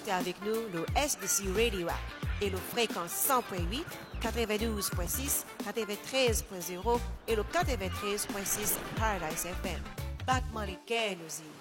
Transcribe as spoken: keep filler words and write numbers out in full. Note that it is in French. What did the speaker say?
connecter avec nous le S B C Radio App et le fréquence cent point huit, quatre-vingt-douze point six, quatre-vingt-treize point zéro et le quatre-vingt-treize point six Paradise F M. Batman et nous y